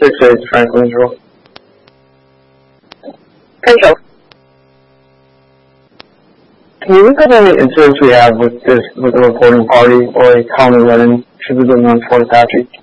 6-8 Franklin's Rule. Control. Can you look up any incidents we have with the reporting party, or tell me when typically on Fort Apache?